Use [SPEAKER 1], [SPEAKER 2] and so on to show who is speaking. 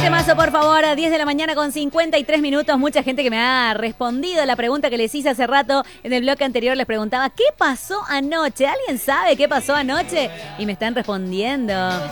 [SPEAKER 1] temazo, por favor, a 10 de la mañana con 53 minutos. Mucha gente que me ha respondido la pregunta que les hice hace rato en el bloque anterior. Les preguntaba, ¿qué pasó anoche? ¿Alguien sabe qué pasó anoche? Y me están respondiendo.